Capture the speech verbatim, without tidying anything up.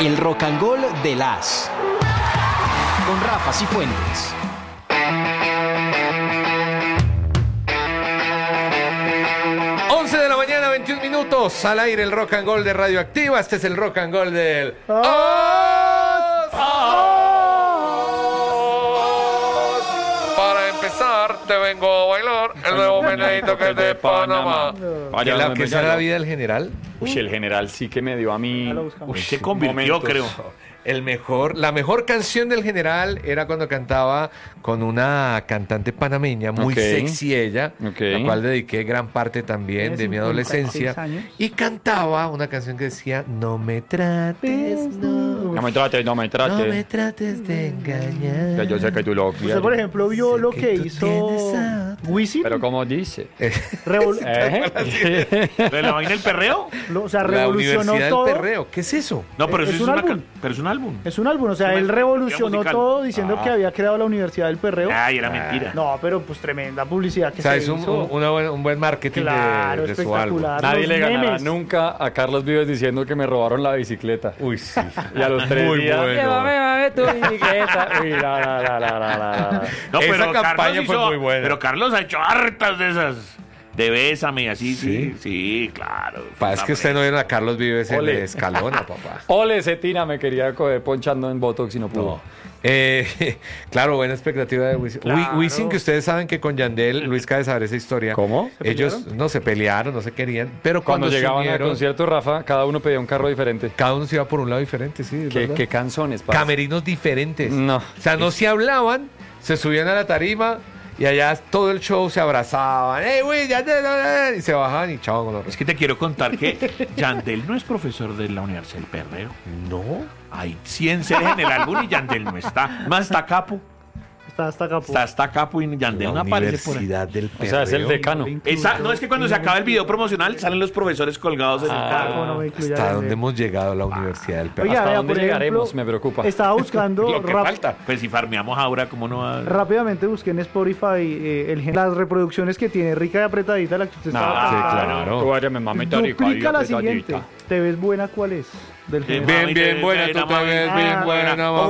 El Rock and Roll de las con Rafa Cifuentes. once de la mañana, veintiún minutos, al aire el Rock and Roll de Radioactiva. Este es el Rock and Roll del... ¡Oh! ¡Oh! Para empezar, te vengo a bailar el nuevo meneíto que es de Panamá. ¿Qué, la, ¿Qué será la vida del general? Uy, el general sí que me dio a mí... Uy, se convirtió, creo. El mejor, la mejor canción del general era cuando cantaba con una cantante panameña, muy okay. sexy ella, okay. la cual dediqué gran parte también de mi adolescencia. Y cantaba una canción que decía, no me trates, no. No me trates, no me trates. No me trates de engañar. Que yo sé que tú lo quieres. Usted, por ejemplo, vio sé lo que que tú hizo Wisin. Pero ¿cómo dice? Revol ¿Eh? ¿De la vaina del perreo? Lo, o sea, La revolucionó Universidad todo. del Perreo. ¿Qué es eso? No, pero eso ¿Es es, un una álbum? Pero es un álbum. Es un álbum, o sea, Sí, él revolucionó todo diciendo Ah. que había creado la Universidad del Perreo. Ay, era mentira. No, pero pues tremenda publicidad que O sea, se es un, hizo. un, una buen, un buen marketing Claro, de, de su álbum. espectacular. Nadie Los le ganará memes. nunca a Carlos Vives diciendo que me robaron la bicicleta. Uy, sí. Y a los tres Muy días, bueno. llévame, llévame tu bicicleta. Uy, la, la, la, la, la, la. No, Esa pero campaña Carlos fue hizo- muy buena. Pero Carlos ha hecho hartas de esas. De Bésame, así, sí. Sí. Sí, claro. Pa, es que usted no vieron a Carlos Vives en Ole. Escalona, papá. Ole, Cetina me quería coger ponchando en Botox y no pudo. No. Eh, claro, buena expectativa de Wisin. Claro. Wi- Wisin, que ustedes saben que con Yandel, Luis cabe saber esa historia. ¿Cómo? ¿Se Ellos pelearon? no se pelearon, no se querían, pero Cuando, cuando, se llegaban al unieron, concierto, Rafa, cada uno pedía un carro diferente. cada uno se iba por un lado diferente, sí. es ¿Qué, verdad. qué canciones, parce? Camerinos diferentes. No. O sea, no se hablaban, se subían a la tarima y allá todo el show se abrazaban. ¡Ey, güey! Yandel! Y se bajaban y chao con los Es que te quiero contar que Yandel no es profesor de la Universidad del Perreo. No. Hay cien seres en el álbum y Yandel no está. Más está Capo. Está hasta acá. Está hasta Capo y Yandel La no aparece por ahí. Universidad del O Perreo. sea, es el decano. Esa, no, es que cuando se acaba el video promocional salen los profesores colgados en el carro. ¿Hasta dónde hemos llegado la Universidad del Perreo? Oiga, ¿Hasta vea, dónde por llegaremos? ejemplo, Me preocupa. Estaba buscando Lo que rap- falta. Pues si farmeamos ahora, ¿cómo no va? rápidamente busqué en Spotify eh, el, gen- las reproducciones que tiene rica y apretadita la que usted estaba Ah, sí, cantando. claro. Tú váyame, mamita rica y Duplica la apretadita. siguiente. ¿Te ves buena cuál es? Del Eh, general. Bien, Mami, bien te- buena, te- tú la te mami, ves ah, bien buena, ¿Cómo